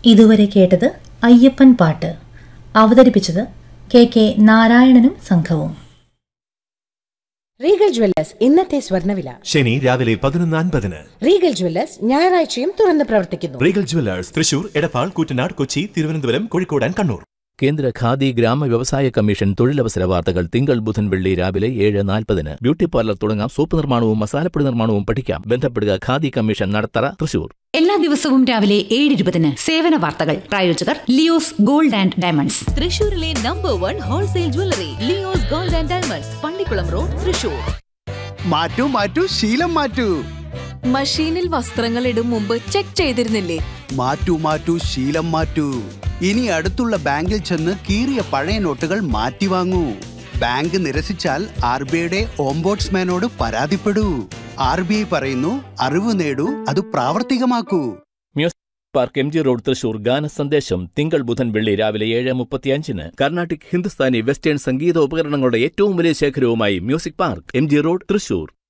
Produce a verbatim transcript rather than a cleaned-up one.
ഇതുവരെ കേട്ടത് അയ്യപ്പൻ പാട്ട്. അവതരിപ്പിച്ചത് കെ കെ നാരായണനും സംഘവും. റീഗൽ ജ്വല്ലേഴ്സ് ഇന്നത്തെ സ്വർണ്ണവില. ശനി രാവിലെ പതിനൊന്ന് അൻപതിന്. റീഗൽ ജ്വല്ലേഴ്സ് ഞായറാഴ്ചയും തുറന്ന് പ്രവർത്തിക്കുന്നു. Regal Jewellers Thrissur, Edappal, Koottanad, Kochi, Thiruvananthapuram, Kozhikode and Kannur. കേന്ദ്ര ഖാദി ഗ്രാമ വ്യവസായ കമ്മീഷൻ തൊഴിലവസര വാർത്തകൾ തിങ്കൾ ബുധൻ വെള്ളി രാവിലെ ഏഴ് നാൽപ്പതിന്. ബ്യൂട്ടി പാർലർ തുടങ്ങാം. സോപ്പ് നിർമ്മാണവും മസാലപ്പൊടി നിർമ്മാണവും പഠിക്കാം. ബന്ധപ്പെടുക ഖാദി കമ്മീഷൻ, നടത്തറ, തൃശൂർ. എല്ലാ ദിവസവും രാവിലെ ഏഴ് ഇരുപതിന് സേവന വാർത്തകൾ. പ്രായോജകർ ലിയോസ് ഗോൾഡ് ആൻഡ് ഡയമണ്ട്സ്, തൃശൂരിലെ number one wholesale jewellery Leo's gold and diamonds, Pallikkulam road, Thrissur. മാറ്റൂ മാറ്റൂ ശീലം മാറ്റൂ. മഷീനിൽ വസ്ത്രങ്ങൾ ഇടും മുമ്പ് ചെക്ക് ചെയ്തിരുന്നില്ലേ? മാറ്റൂ മാറ്റൂ ശീലം മാറ്റൂ. ഇനി അടുത്തുള്ള ബാങ്കിൽ ചെന്ന് കീറിയ പഴയ നോട്ടുകൾ മാറ്റി വാങ്ങൂ. ബാങ്ക് നിരസിച്ചാൽ ആർ ബി ഐയുടെ ഓംബോഡ്സ്മാനോട് പരാതിപ്പെടൂ. ആർ ബി ഐ പറയുന്നു, അറിവ് നേടൂ, അത് പ്രാവർത്തികമാക്കൂ. Music park, M G road, Thrissur. ഗാന സന്ദേശം തിങ്കൾ ബുധൻ വെള്ളി രാവിലെ ഏഴ് മുപ്പത്തിയഞ്ചിന്. കർണാട്ടിക്, ഹിന്ദുസ്ഥാനി, വെസ്റ്റേൺ സംഗീത ഉപകരണങ്ങളുടെ ഏറ്റവും വലിയ ശേഖരവുമായി music park, M G road, Thrissur.